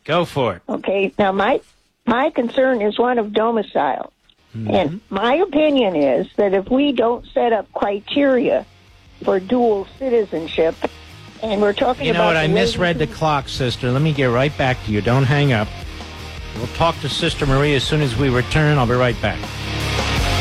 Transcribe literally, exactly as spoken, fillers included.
Go for it. Okay. Now, my my concern is one of domicile. Mm-hmm. And my opinion is that if we don't set up criteria for dual citizenship, and we're talking about... You know what? I the misread the clock, sister. Let me get right back to you. Don't hang up. We'll talk to Sister Marie as soon as we return. I'll be right back.